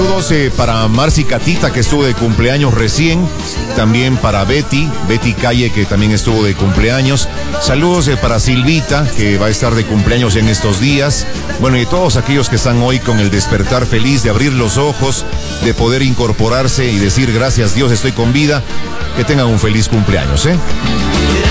Saludos para Marci Catita, que estuvo de cumpleaños recién. También para Betty Calle, que también estuvo de cumpleaños. Saludos para Silvita, que va a estar de cumpleaños en estos días. Bueno, y todos aquellos que están hoy con el despertar feliz de abrir los ojos, de poder incorporarse y decir gracias Dios, estoy con vida. Que tengan un feliz cumpleaños,